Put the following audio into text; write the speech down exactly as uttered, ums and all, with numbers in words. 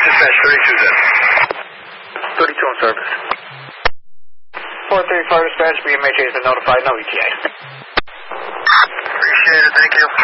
Dispatch, thirty-two's in. thirty-two on service. four thirty-five dispatch, B M H A has been notified, no E T A. Appreciate it, thank you.